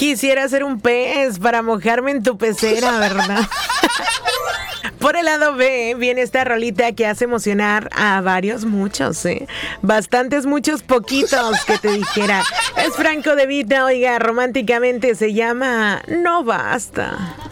Quisiera ser un pez para mojarme en tu pecera, ¿verdad? Por el lado B viene esta rolita que hace emocionar a varios, muchos, bastantes, muchos, poquitos, que te dijera. Es Franco De Vita, oiga, románticamente se llama No Basta.